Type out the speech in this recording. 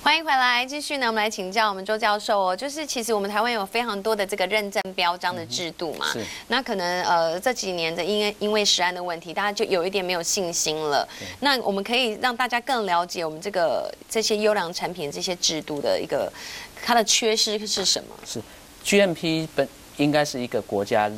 欢迎回来，继续呢，我们来请教我们周教授哦。就是其实我们台湾有非常多的这个认证标章的制度嘛， 是。 那可能这几年的因为食安的问题，大家就有一点没有信心了。那我们可以让大家更了解我们这些优良产品这些制度的一个它的缺失是什么？ 是 GMP 应该是一个国家